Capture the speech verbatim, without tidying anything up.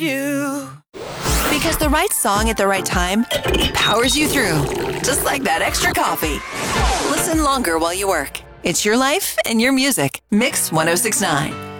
You. Because the right song at the right time powers you through. Just like that extra coffee. Listen longer while you work. It's your life and your music. Mix one oh six point nine.